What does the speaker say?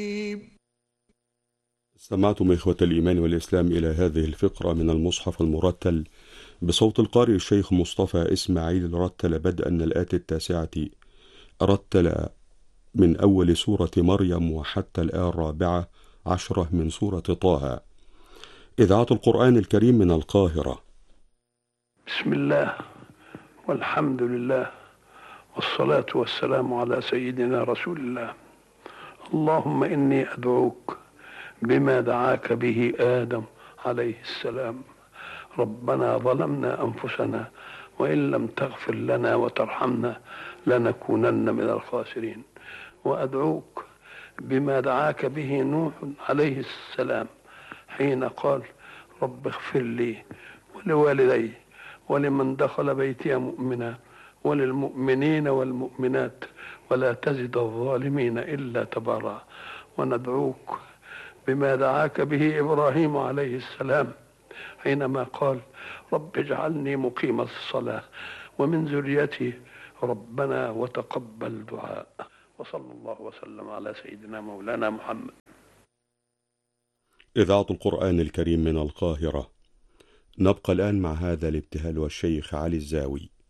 استمعتم إخوة الإيمان والإسلام إلى هذه الفقرة من المصحف المرتل بصوت القارئ الشيخ مصطفى إسماعيل. رتل بدءا الآية 9. رتل من أول سورة مريم وحتى الآية 14 من سورة طه. إذاعة القرآن الكريم من القاهرة. بسم الله والحمد لله والصلاة والسلام على سيدنا رسول الله. اللهم إني أدعوك بما دعاك به آدم عليه السلام. ربنا ظلمنا أنفسنا وإن لم تغفر لنا وترحمنا لنكونن من الخاسرين. وأدعوك بما دعاك به نوح عليه السلام حين قال رب اغفر لي ولوالدي ولمن دخل بيتي مؤمنا وللمؤمنين والمؤمنات ولا تزد الظالمين إلا تبارا. وندعوك بما دعاك به إبراهيم عليه السلام حينما قال رب اجعلني مقيم الصلاة ومن ذريتي ربنا وتقبل دعاء. وصلى الله وسلم على سيدنا مولانا محمد. إذاعة القرآن الكريم من القاهرة. نبقى الآن مع هذا الابتهال والشيخ علي الزاوي.